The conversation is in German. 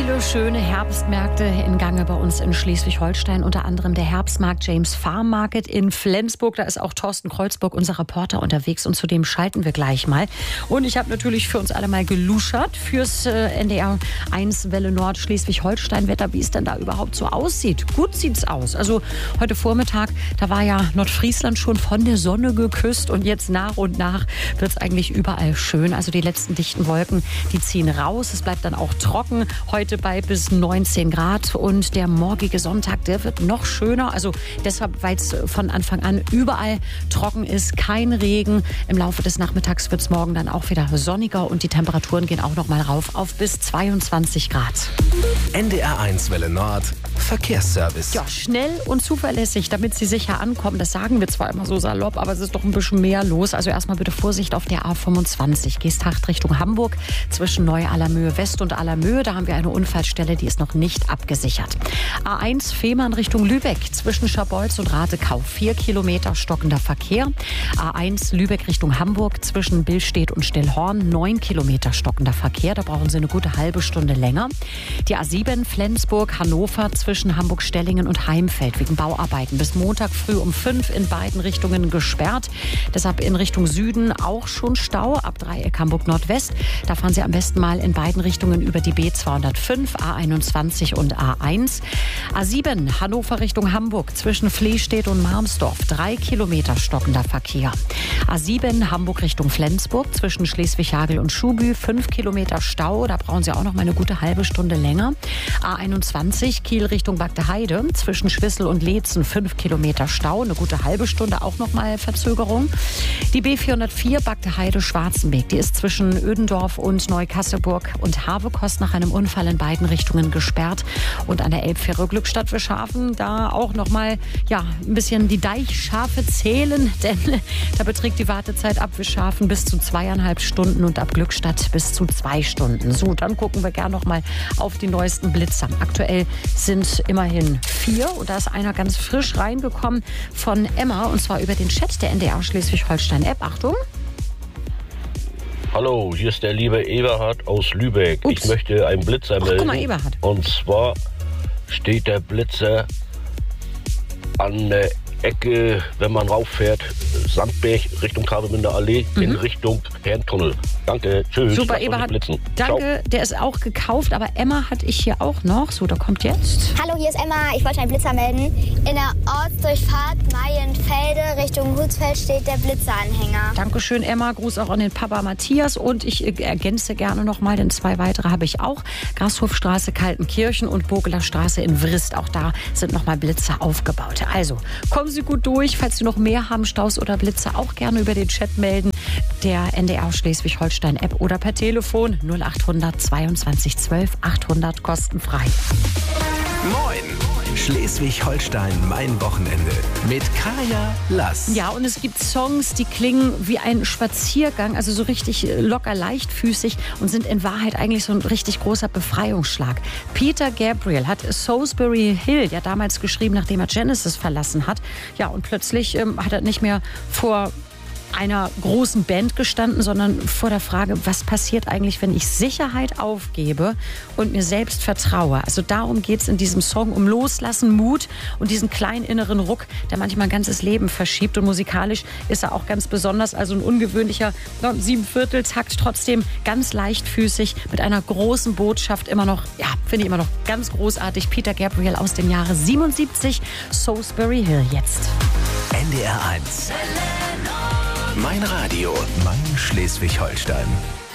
Viele schöne Herbstmärkte in Gange bei uns in Schleswig-Holstein, unter anderem der Herbstmarkt James Farm Market in Flensburg. Da ist auch Thorsten Kreuzburg, unser Reporter, unterwegs und zu dem schalten wir gleich mal. Und ich habe natürlich für uns alle mal geluschert fürs NDR 1 Welle Nord Schleswig-Holstein-Wetter, wie es denn da überhaupt so aussieht. Gut sieht's aus. Also heute Vormittag, da war ja Nordfriesland schon von der Sonne geküsst und jetzt nach und nach wird es eigentlich überall schön. Also die letzten dichten Wolken, die ziehen raus. Es bleibt dann auch trocken. Heute bei bis 19 Grad und der morgige Sonntag, der wird noch schöner. Also deshalb, weil es von Anfang an überall trocken ist, kein Regen. Im Laufe des Nachmittags wird es morgen dann auch wieder sonniger und die Temperaturen gehen auch noch mal rauf auf bis 22 Grad. NDR 1 Welle Nord Verkehrsservice. Ja, schnell und zuverlässig, damit Sie sicher ankommen. Das sagen wir zwar immer so salopp, aber es ist doch ein bisschen mehr los. Also erstmal bitte Vorsicht auf der A25. Geesthacht Richtung Hamburg zwischen Neu-Allermöhe West und Allermöhe. Da haben wir eine Unfallstelle, die ist noch nicht abgesichert. A1 Fehmarn Richtung Lübeck zwischen Scharbeutz und Ratekau. 4 Kilometer stockender Verkehr. A1 Lübeck Richtung Hamburg zwischen Billstedt und Stillhorn. 9 Kilometer stockender Verkehr. Da brauchen Sie eine gute halbe Stunde länger. Die A7 Flensburg Hannover zwischen Hamburg-Stellingen und Heimfeld wegen Bauarbeiten. Bis Montag früh um 5 in beiden Richtungen gesperrt. Deshalb in Richtung Süden auch schon Stau ab Dreieck Hamburg Nordwest. Da fahren Sie am besten mal in beiden Richtungen über die B205, A21 und A1. A7 Hannover Richtung Hamburg zwischen Flehstedt und Marmsdorf. 3 Kilometer stockender Verkehr. A7 Hamburg Richtung Flensburg zwischen Schleswig-Hagel und Schubü. 5 Kilometer Stau. Da brauchen Sie auch noch mal eine gute halbe Stunde länger. A21 Kiel Richtung Bagdeheide zwischen Schwissel und Leetzen. 5 Kilometer Stau. Eine gute halbe Stunde auch noch mal Verzögerung. Die B404 Bagdeheide-Schwarzenbeek. Die ist zwischen Ödendorf und Neukasselburg und Havekost nach einem Unfall in beiden Richtungen gesperrt. Und an der Elbfähre Glückstadt-Wischhafen da auch noch mal ein bisschen die Deichschafe zählen, denn da beträgt die Wartezeit ab Wischhafen bis zu 2,5 Stunden und ab Glückstadt bis zu 2 Stunden. So, dann gucken wir gerne noch mal auf die neuesten Blitzer. Aktuell sind immerhin 4 und da ist einer ganz frisch reingekommen von Emma und zwar über den Chat der NDR Schleswig-Holstein-App. Achtung! Hallo, hier ist der liebe Eberhard aus Lübeck. Ups. Ich möchte einen Blitzer melden. Guck mal, Eberhard. Und zwar steht der Blitzer an der Ecke, wenn man rauffährt, Sandberg Richtung Travemünder Allee in Richtung Herrentunnel. Danke, tschüss. Super, Lasst euch Eberhard. nicht blitzen. Danke, Ciao. der ist auch gekauft, aber Emma hatte ich hier auch noch. So, da kommt jetzt. Hallo, hier ist Emma. Ich wollte einen Blitzer melden. In der Ortsdurchfahrt Maienfelde Richtung Hutsfeld steht der Blitzeranhänger. Dankeschön, Emma. Gruß auch an den Papa Matthias. Und ich ergänze gerne noch mal, denn 2 weitere habe ich auch. Grashofstraße, Kaltenkirchen und Bogeler Straße in Wrist. Auch da sind noch mal Blitzer aufgebaut. Also, kommen Sie gut durch. Falls Sie noch mehr haben, Staus oder Blitzer, auch gerne über den Chat melden. Der NDR Schleswig-Holstein-App oder per Telefon 0800 22 12 800 kostenfrei. Moin! Schleswig-Holstein, mein Wochenende. Mit Kaya Lass. Ja, und es gibt Songs, die klingen wie ein Spaziergang, also so richtig locker leichtfüßig und sind in Wahrheit eigentlich so ein richtig großer Befreiungsschlag. Peter Gabriel hat Salisbury Hill ja damals geschrieben, nachdem er Genesis verlassen hat. Ja, und plötzlich hat er nicht mehr vor einer großen Band gestanden, sondern vor der Frage, was passiert eigentlich, wenn ich Sicherheit aufgebe und mir selbst vertraue. Also darum geht es in diesem Song, um Loslassen, Mut und diesen kleinen inneren Ruck, der manchmal ein ganzes Leben verschiebt. Und musikalisch ist er auch ganz besonders, also ein ungewöhnlicher 7/4-Takt, trotzdem ganz leichtfüßig mit einer großen Botschaft, immer noch, finde ich immer noch ganz großartig. Peter Gabriel aus dem Jahre 77, Salisbury Hill jetzt. NDR 1. Mein Radio, mein Schleswig-Holstein.